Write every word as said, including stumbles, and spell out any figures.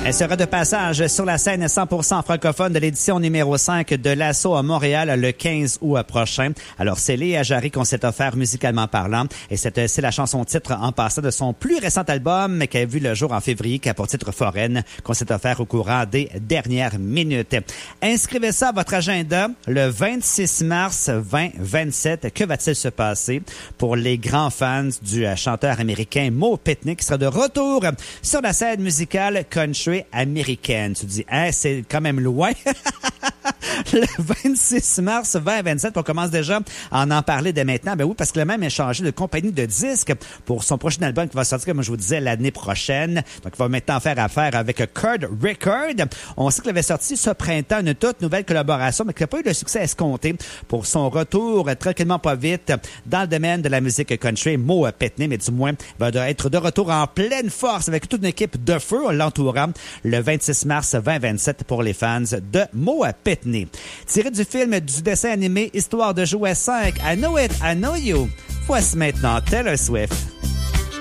Elle sera de passage sur la scène cent pour cent francophone de l'édition numéro cinq de l'Assaut à Montréal le quinze août prochain. Alors, c'est Léa Jarry qu'on s'est offert musicalement parlant. Et c'est, c'est la chanson titre en passant de son plus récent album qui a vu le jour en février, qui a pour titre Foraine, qu'on s'est offert au courant des dernières minutes. Inscrivez ça à votre agenda le vingt-six mars vingt vingt-sept. Que va-t-il se passer pour les grands fans du chanteur américain Mo Pitney qui sera de retour sur la scène musicale country américaine? Tu te dis, hein, c'est quand même loin. Le vingt-six mars vingt vingt-sept, on commence déjà à en, en parler dès maintenant. Ben oui, parce que le même a changé de compagnie de disques pour son prochain album qui va sortir, comme je vous disais, l'année prochaine. Donc, il va maintenant faire affaire avec Curd Record. On sait qu'il avait sorti ce printemps une toute nouvelle collaboration, mais qui n'a pas eu le succès escompté pour son retour tranquillement pas vite dans le domaine de la musique country. Mo Pitney, mais du moins, va être de retour en pleine force avec toute une équipe de feu l'entourant le vingt-six mars vingt vingt-sept pour les fans de Mo Pitney. Tiré du film du dessin animé Histoire de jouets cinq, I Know It, I Know You. Voici maintenant Taylor Swift.